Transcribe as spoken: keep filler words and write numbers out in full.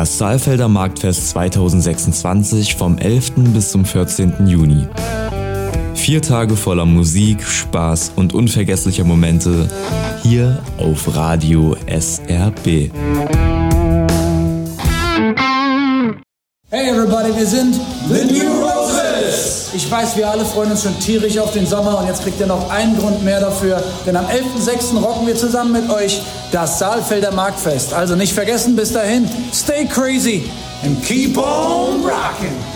Das Saalfelder Marktfest zweitausendsechsundzwanzig vom elften bis zum vierzehnten Juni. Vier Tage voller Musik, Spaß und unvergesslicher Momente hier auf Radio S R B. Hey everybody, wir sind The New Roses! Ich weiß, wir alle freuen uns schon tierisch auf den Sommer und jetzt kriegt ihr noch einen Grund mehr dafür, denn am elften sechsten rocken wir zusammen mit euch das Saalfelder Marktfest. Also nicht vergessen, bis dahin, stay crazy and keep on rocking!